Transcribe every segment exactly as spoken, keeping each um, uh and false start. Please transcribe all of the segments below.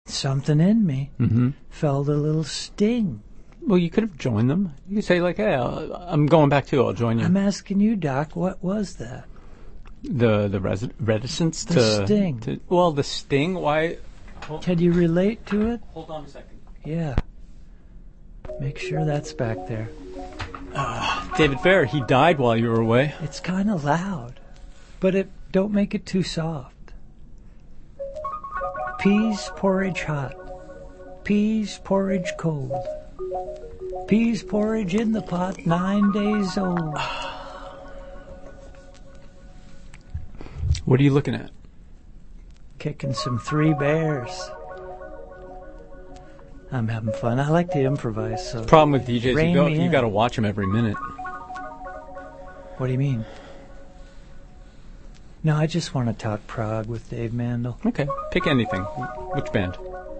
something in me Mm-hmm. felt a little sting. Well, you could have joined them. You could say, like, hey, I'll, I'm going back too. I'll join you. I'm asking you, Doc, what was that? The the res- reticence The to... sting. To, well, the sting, why... Hold, Can you relate to it? hold on a second. Yeah. Make sure that's back there. Uh, David Fair, he died while you were away. It's kind of loud, but it don't make it too soft. Peas porridge hot. Peas porridge cold. Peas porridge in the pot, nine days old. What are you looking at? Kicking some Three Bears. I'm having fun. I like to improvise. So Problem with D Js, rein you, go, me you in. got to watch them every minute. What do you mean? No, I just want to talk prog with Dave Mandel. Okay, pick anything. Which band?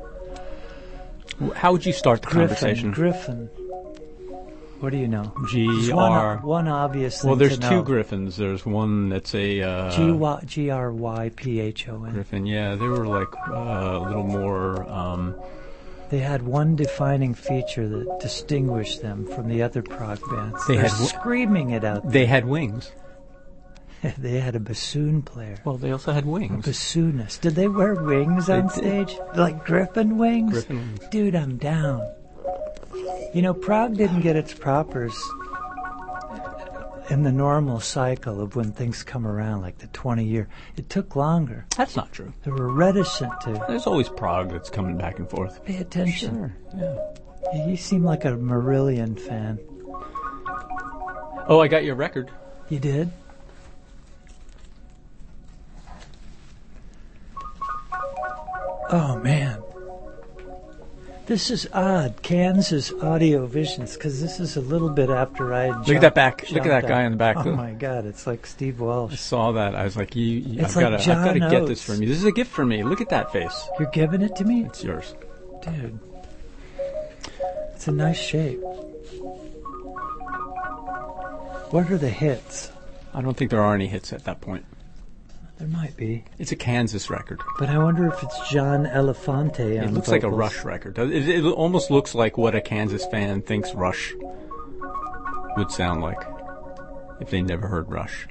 How would you start the Griffin. conversation? Griffin. What do you know? G There's R. One, one obvious thing Well, there's to two know. Griffins. There's one that's a uh, G Y G R Y P H O N. Griffin. Yeah, they were like uh, a little more. Um, They had one defining feature that distinguished them from the other prog bands. They They're had w- screaming it out. they had wings. They had a bassoon player. Well, they also had A wings. bassoonist. Did they wear wings They on did. stage? Like Griffin wings? Griffin wings. Dude, I'm down. You know, prog didn't get its propers in the normal cycle of when things come around, like the twenty year. It took longer. That's not true. They were reticent to There's always prog that's coming back and forth. pay attention. Sure. Yeah. You seem like a Marillion fan. Oh, I got your record. You did? Oh, man. This is odd, Kansas Audio Visions, because this is a little bit after I had Look at that back. Look at jumped that guy out. in the back. Oh, my God, it's like Steve I Welsh. saw that. I was like, you, you It's I've like got to, John I've got to get this Oates. from you. This is a gift for me. Look at that face. You're giving it to me? It's yours. Dude. It's a nice shape. What are the hits? I don't think there are any hits at that point. There might be. It's a Kansas record. But I wonder if it's John Elefante on It looks like a vocals. Rush record. It, it almost looks like what a Kansas fan thinks Rush would sound like if they never heard Rush.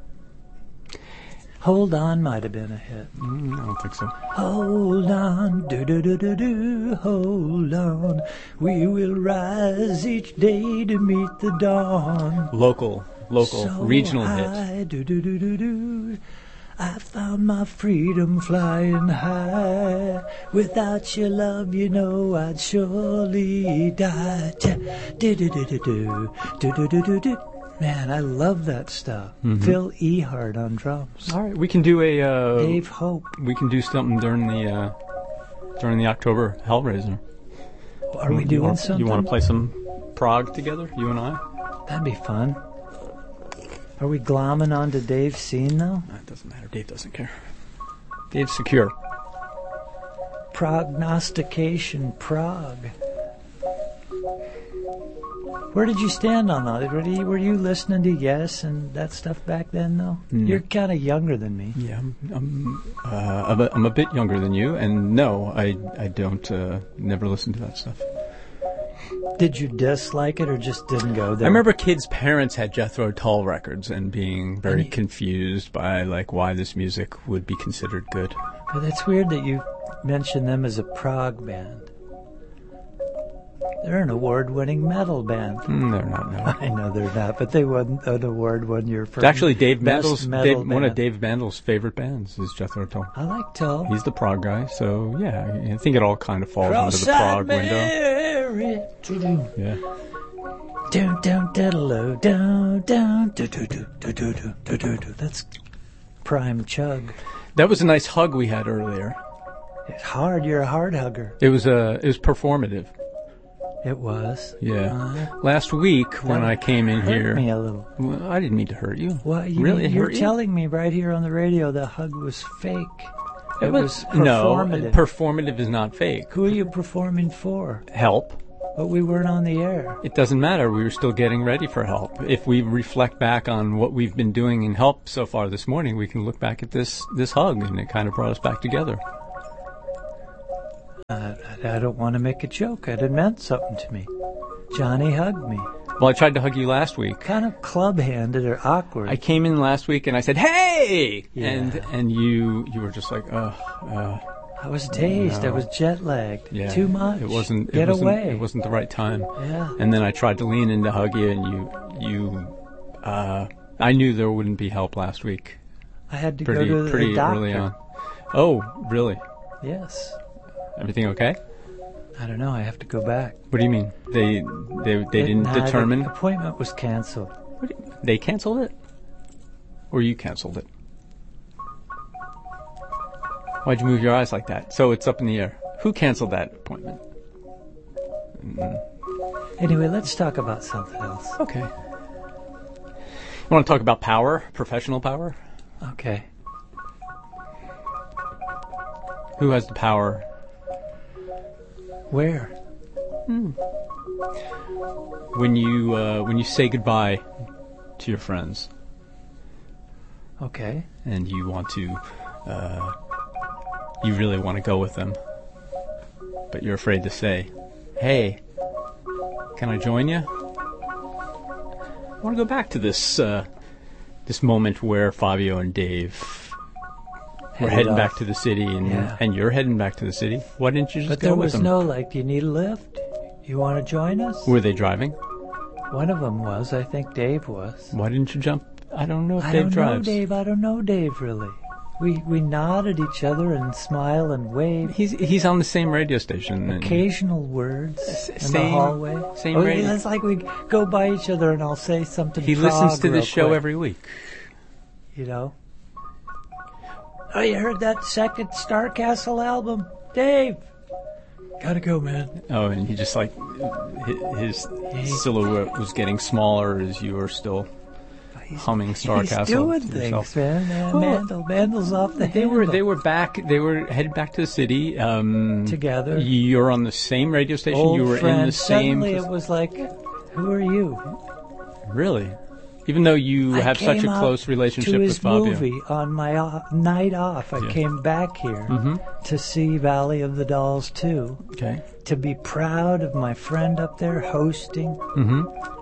Hold On might have been a hit. Mm, I don't think so. Hold on, do do do do do, hold on. We will rise each day to meet the dawn. Local, local, So regional high, hit. do do do do do. I found my freedom flying high. Without your love, you know I'd surely die. Do do do do do, do do do do do. Man, I love that stuff. Mm-hmm. Phil Ehart on drums. All right, we can do a. Uh, Dave Hope. We can do something during the uh, during the October Hellraiser. Are we you doing want, something? You want to play some prog together, you and I? That'd be fun. Are we glomming onto Dave's scene, though? That doesn't matter. Dave doesn't care. Dave's secure. Prognostication Prague. Where did you stand on that? Were you, were you listening to Yes and that stuff back then, though? Mm. You're kind of younger than me. Yeah, I'm I'm, uh, I'm, a, I'm a bit younger than you, and no, I I don't uh, never listen to that stuff. Did you dislike it or just didn't go there? I remember kids' parents had Jethro Tull records and being very And you- confused by like why this music would be considered good. But it's weird that you mention them as a prog band. They're an award-winning metal band. Mm, they're not. No. I know they're not, but they won an award one year for It's actually Dave best Mandel's metal Dave, one of band. Dave Mandel's favorite bands is Jethro Tull. I like Tull. He's the prog guy, so yeah, I think it all kind of falls under the Cross-eyed prog window. Mary. Yeah. Down, down, down, down, down, do, do, do, do, do, do, do, do, do. That's prime chug. That was a nice hug we had earlier. It's hard. You're a hard hugger. It was uh, it was performative. It was. Yeah. Uh, Last week when that I came in hurt here, me a little. well, I didn't mean to hurt you. Well, you, really, it you're hurt you? telling me right here on the radio the hug was fake. It, It was, was no. performative. Performative is not fake. Who are you performing for? Help. But we weren't on the air. It doesn't matter. We were still getting ready for Help. If we reflect back on what we've been doing in Help so far this morning, we can look back at this this hug, and it kind of brought us back together. Uh, I, I don't want to make a joke. It meant something to me. Johnny hugged me. Well, I tried to hug you last week. Kind of club-handed or awkward. I came in last week and I said, "Hey!" Yeah. And and you you were just like, "Oh, uh, I was dazed. No. I was jet-lagged. yeah, Too much. It wasn't. Get it wasn't, away. It wasn't the right time." Yeah. And then I tried to lean in to hug you, and you you. Uh, I knew there wouldn't be help last week. I had to Pretty go to the pretty doctor. early on. Oh, really? Yes. Everything okay? I don't know. I have to go back. What do you mean? They they they It- didn't nah, determine? The appointment was canceled. What do you- they canceled it, or you canceled it? Why'd you move your eyes like that? So it's up in the air. Who canceled that appointment? Mm, Anyway, let's talk about something else. okay. You want to talk about power, professional power? Okay. Who has the power? Where? When you uh, when you say goodbye to your friends Okay. and you want to, uh, you really want to go with them, but you're afraid to say, "Hey, can I join you?" I want to go back to this uh, this moment where Fabio and Dave were Headed heading off. back to the city, and Yeah. and you're heading back to the city. Why didn't you just But go there with was them? no, like, do you need a lift? You want to join us? Were they driving? One of them was. I think Dave was. Why didn't you jump? I don't know if I Dave don't drives. know, Dave. I don't know, Dave, really. We we nod at each other and smile and wave. He's he's on the same radio station. and- Occasional words S- in the same- hallway. same oh, radio. It's like we go by each other and I'll say something. He Prague listens to real this show quick, every week. You know. Oh, you heard that second Starcastle album, Dave? Gotta go, man. Oh, and he just like hi- his silhouette was getting smaller as you were still humming Star He's Castle doing to things, yourself. man. man Well, Mandel, Mandel's off the They were handle. they were back. They were headed back to the city um, Together. You're on the same radio station. Old you were friend. in the same. Suddenly it was like, who are you? Really, even though you I have such a came out close relationship to with his Fabio. movie on my uh, night off. I Yeah. came back here Mhm. to see Valley of the Dolls two, Okay. to be proud of my friend up there hosting. Mm-hmm.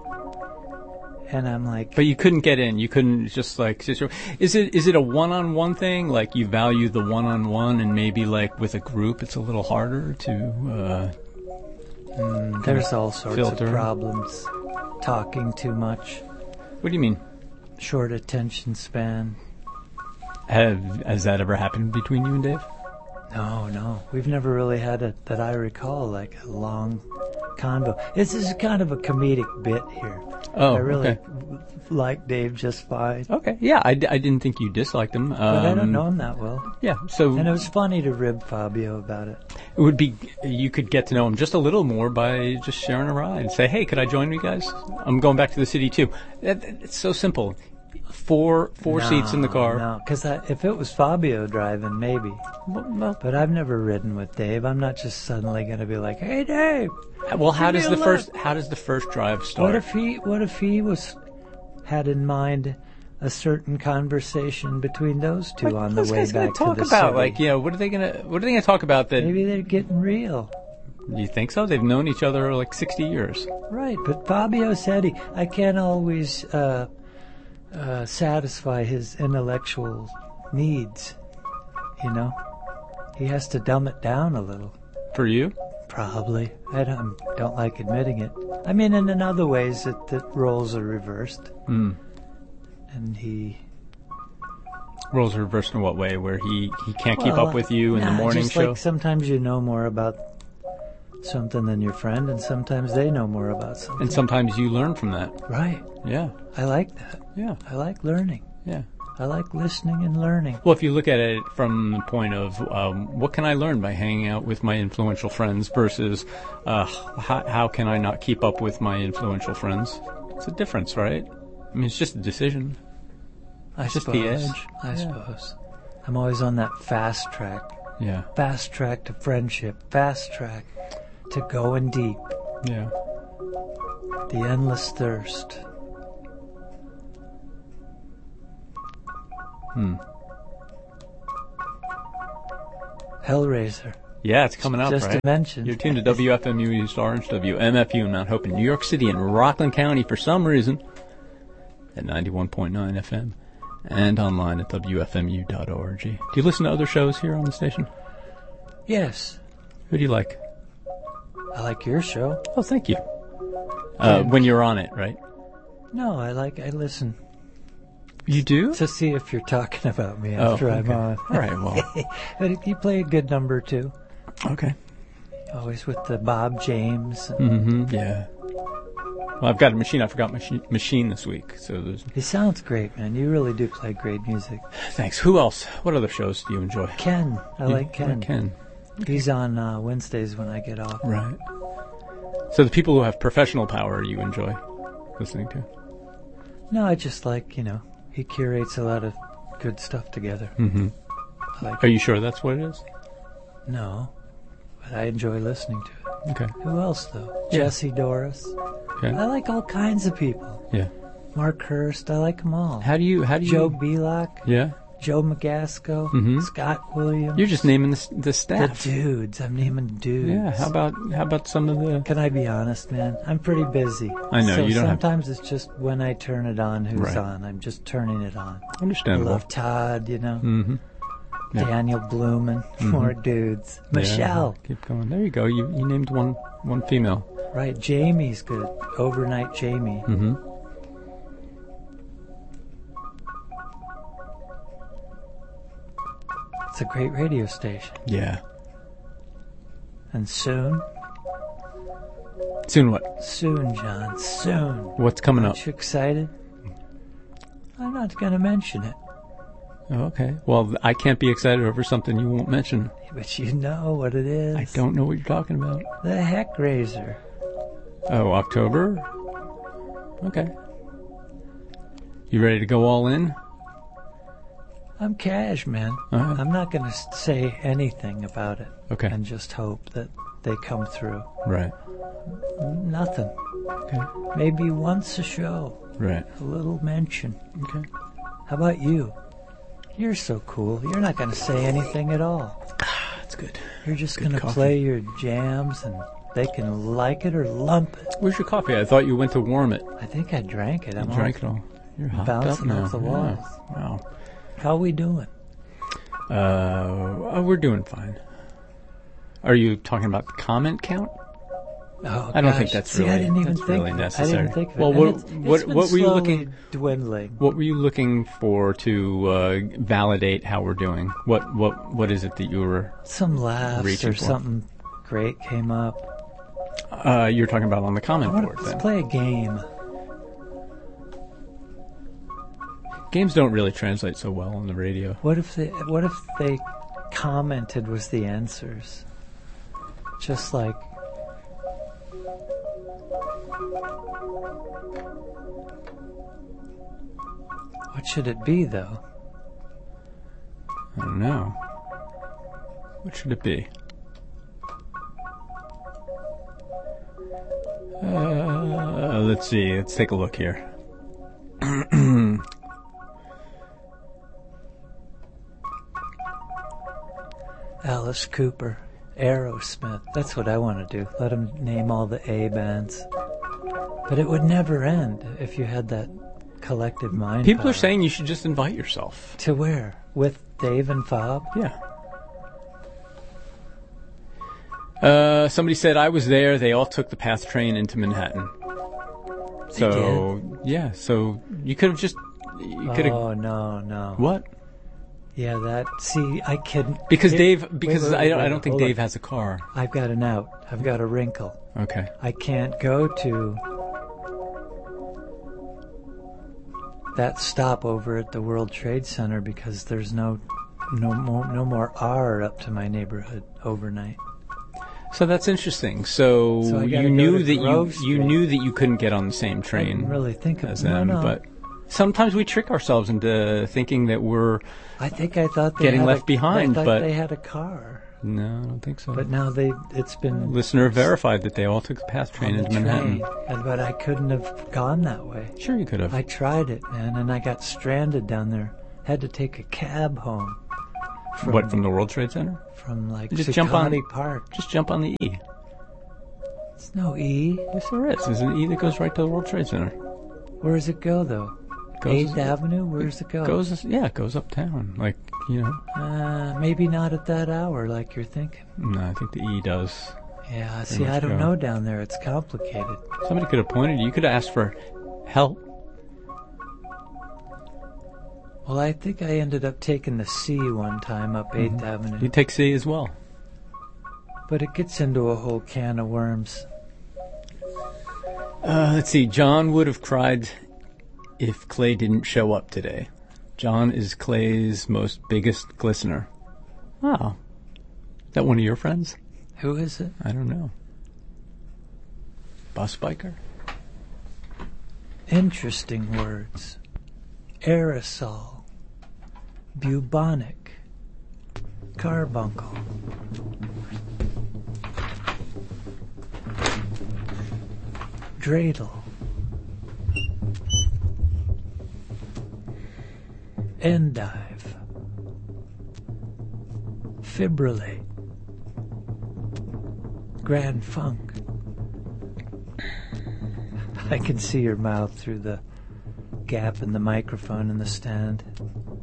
And I'm like, But you couldn't get in. You couldn't just like. Just, is it is it a one-on-one thing? Like you value the one-on-one, and maybe like with a group, it's a little harder to. Uh, mm, there's all sorts filter. of problems. Talking too much, What do you mean? short attention span. Have has that ever happened between you and Dave? No, no. We've never really had a, that I recall, like a long convo. This is kind of a comedic bit here. Oh, I really okay. w- like Dave just fine. Okay, yeah, I, d- I didn't think you disliked him. Um, But I don't know him that well. Yeah, so And it was funny to rib Fabio about it. it would be you could get to know him just a little more by just sharing a ride. Say, hey, could I join you guys? I'm going back to the city too. That, that- it's so simple. Four four No, seats in the car. No, because if it was Fabio driving, maybe. Well, well, But I've never ridden with Dave. I'm not just suddenly going to be like, "Hey, Dave." well, how Give does me the a first lift. how does the first drive start? What if he? What if he was had in mind a certain conversation between those two What- on the those way guys gonna back talk to the about? city? Like, you know, what are they gonna what are they gonna talk about? That Maybe they're getting real. you think so? They've known each other like sixty years. Right, but Fabio said he, I can't always uh, uh, satisfy his intellectual needs. You know, he has to dumb it down a little. For you? Probably. I don't, don't like admitting it. I mean, and in other ways, that the roles are reversed, Hmm. and he. Roles are reversed in what way? Where he, he can't keep Well, up with you in nah, the morning just show? Like sometimes you know more about something than your friend, and sometimes they know more about something. And sometimes you learn from that. Right. Yeah. I like that. Yeah. I like learning. Yeah. I like listening and learning. Well, if you look at it from the point of um, what can I learn by hanging out with my influential friends versus uh, how, how can I not keep up with my influential friends? It's a difference, right? I mean, it's just a decision. I just suppose. the edge. I Yeah. suppose. I'm always on that fast track. Yeah. Fast track to friendship. Fast track to going deep. Yeah. The endless thirst. Hmm. Hellraiser. Yeah, it's coming up, Just right? to mention. You're tuned to W F M U East Orange, W M F U in Mount Hope in New York City and Rockland County for some reason at ninety-one point nine F M and online at W F M U dot org. Do you listen to other shows here on the station? Yes. Who do you like? I like your show. Oh, thank you. Uh, when you're on it, right? No, I like, I listen. You do? To see if you're talking about me Oh, after I'm okay. on. All right, well. But you play a good number, too. Okay. Always with the Bob James. Mm-hmm, yeah. Well, I've got a machine. I forgot machine, machine this week, so there's... It sounds great, man. You really do play great music. Thanks. Who else? What other shows do you enjoy? Ken. I You- like Ken. Ken. He's on uh, Wednesdays when I get off. Right. So the people who have professional power you enjoy listening to? No, I just like, you know, he curates a lot of good stuff together. Mm-hmm. I like Are you sure that's what it is? No, but I enjoy listening to it. Okay. Who else, though? Yeah. Jesse Doris. Okay. I like all kinds of people. Yeah. Mark Hurst. I like them all. How do you... How do you... Joe Belak. Yeah? Joe McGasco. Mhm. Scott Williams. You're just naming the, the the staff. dudes. I'm naming dudes. Yeah, how about how about some of the... Can I be honest, man? I'm pretty busy. I know, so you don't have- sometimes it's just when I turn it on, who's Right. on. I'm just turning it on. I Understandable. love Todd, you know. Mm-hmm. Yeah. Daniel Blumen. More dudes. Michelle. Yeah, keep going. There you go. You you named one one female. Right. Jamie's good. Overnight Jamie. Mm-hmm. It's a great radio station. Yeah. And soon, Soon what? soon, John, soon. What's coming up? Aren't you excited? I'm not going to mention it, Oh, okay. Well, I can't be excited over something you won't mention. but you know what it is. I don't know what you're talking about. The Heck Raiser. Oh, October? Okay. You ready to go all in? I'm cash, man. All right. I'm not going to say anything about it. Okay. And just hope that they come through. Right. Nothing. Okay. Maybe once a show. Right. A little mention. Okay. How about you? You're so cool. You're not going to say anything at all. That's good. You're just Good going to coffee. play your jams and they can like it or lump it. Where's your coffee? I thought you went to warm it. I think I drank it. You I'm drank all- it all. You're hopped bouncing up now. off the Yeah. walls. Wow. How we doing? Uh, oh, we're doing fine. Are you talking about the comment count? Oh, I don't gosh. think that's See, really I didn't even that's think really of it. necessary. I didn't think of it. Well, And what it's, it's what been what were you slowly looking dwindling. what were you looking for to uh, validate how we're doing? What what what is it that you were Some laughs reaching or for? something great came up. uh, you're talking about on the I comment wanna, board? let's Then play a game. games don't really translate so well on the radio. What if they? What if they commented was the answers? Just like. What should it be, though? I don't know. What should it be? Uh, let's see. Let's take a look here. Alice Cooper, Aerosmith. That's what I want to do. Let them name all the A bands. But it would never end if you had that collective mind. People power. are saying you should just invite yourself. To where? With Dave and Fob? Yeah. Uh, somebody said I was there. They all took the PATH train into Manhattan. So yeah, so you could have just you could have Oh, no, no. what? Yeah, that. See, I couldn't. Because it- Dave, wait, because wait, wait, I don't, wait, I don't think hold on. Dave has a car. I've got an out. I've got a wrinkle. Okay. I can't go to that stop over at the World Trade Center because there's no no more no more R up to my neighborhood overnight. So that's interesting. So, So I gotta you go knew to that you Grove you Street. knew that you couldn't get on the same I train didn't really think of as no, them, no. but sometimes we trick ourselves into thinking that we're I think I thought they getting had left a, behind, I thought but- they had a car. no, I don't think so. But now they it's been Listener verified that they all took the PATH train on the into Manhattan. train, and, but I couldn't have gone that way. Sure, you could have. I tried it, man, and I got stranded down there. Had to take a cab home. From, What, from the World Trade Center? From, like, Just jump on- Zuccotti Park. Just jump on the E. It's no E. Yes, there is. There's an E that goes right to the World Trade Center. Where does it go, though? Goes- eighth Avenue? Where does it go? Goes, yeah, it goes uptown. Like, you know. Uh, maybe not at that hour like you're thinking. No, I think the E does. Yeah, see, much I don't go. know down there. It's complicated. Somebody could have pointed you. You could have asked for help. Well, I think I ended up taking the C one time up eighth Mm-hmm. Avenue. You take C as well. But it gets into a whole can of worms. Uh, let's see. John would have cried if Clay didn't show up today. John is Clay's most biggest glistener. Wow. Is that one of your friends? Who is it? I don't know. Bus biker? Interesting words. Aerosol. Bubonic. Carbuncle. Dreidel. Endive. Fibrillate. Grand Funk. I can see your mouth through the gap in the microphone in the stand.